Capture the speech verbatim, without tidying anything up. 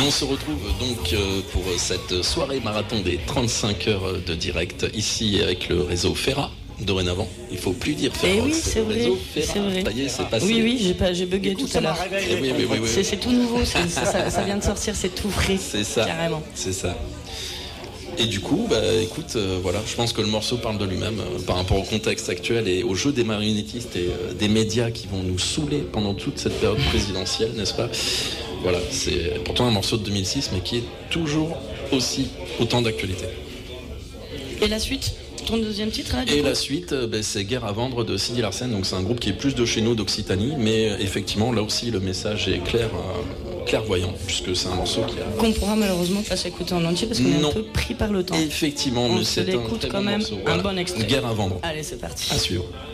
on se retrouve donc euh, pour cette soirée marathon des trente-cinq heures de direct ici avec le réseau Ferra. Dorénavant, il faut plus dire Ferra. Eh oui, c'est vrai, c'est vrai. Ça y est, c'est passé. Oui, oui, j'ai pas, j'ai bugué tout à l'heure. Eh oui, oui, oui, oui. C'est, c'est tout nouveau, c'est, ça, ça, ça vient de sortir, c'est tout frais. C'est ça. Carrément. C'est ça. Et du coup, bah, écoute, euh, voilà, je pense que le morceau parle de lui-même euh, par rapport au contexte actuel et au jeu des marionnettistes et euh, des médias qui vont nous saouler pendant toute cette période présidentielle, n'est-ce pas? Voilà, c'est pourtant un morceau de deux mille six, mais qui est toujours aussi autant d'actualité. Et la suite? Ton deuxième titre là, du Et coup la suite, euh, bah, c'est Guerre à vendre de Sidi Larsen, donc c'est un groupe qui est plus de chez nous, d'Occitanie, mais euh, effectivement, là aussi, le message est clair, euh, clairvoyant, puisque c'est un morceau qui a... qu'on pourra malheureusement pas s'écouter en entier parce qu'on Non. est un peu pris par le temps. Effectivement, On mais se c'est un l'écoute très quand bon même, morceau. un Voilà. bon extrait. Guerre à vendre. Allez, c'est parti. À suivre.